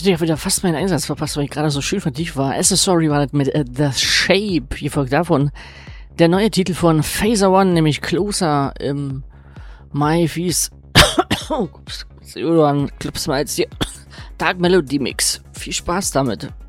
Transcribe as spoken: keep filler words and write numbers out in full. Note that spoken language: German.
hätte ja wieder fast meinen Einsatz verpasst, weil ich gerade so schön vertieft war. Accessory war das mit äh, The Shape, hier folgt davon der neue Titel von Phaser One, nämlich Closer im Mai Fies. Oh, Clubs mal jetzt hier. Dark Melody Mix. Viel Spaß damit.